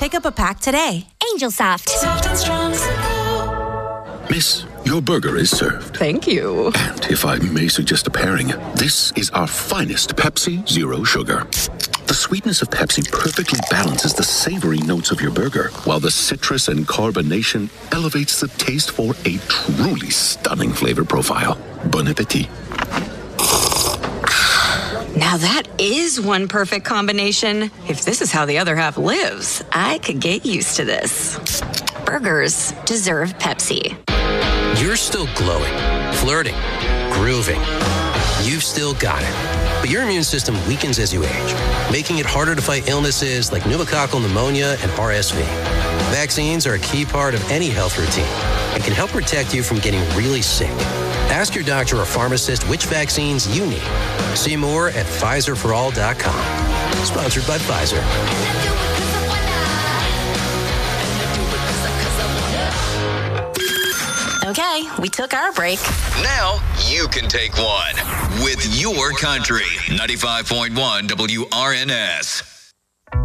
Pick up a pack today. Angel Soft. Soft and strong. Miss, your burger is served. Thank you. And if I may suggest a pairing, this is our finest Pepsi Zero Sugar. The sweetness of Pepsi perfectly balances the savory notes of your burger, while the citrus and carbonation elevates the taste for a truly stunning flavor profile. Bon appetit. Now that is one perfect combination. If this is how the other half lives, I could get used to this. Burgers deserve Pepsi. You're still glowing, flirting, grooving. You've still got it. But your immune system weakens as you age, making it harder to fight illnesses like pneumococcal pneumonia and RSV. Vaccines are a key part of any health routine and can help protect you from getting really sick. Ask your doctor or pharmacist which vaccines you need. See more at PfizerForAll.com. Sponsored by Pfizer. Okay, we took our break. Now you can take one with your country. 95.1 WRNS.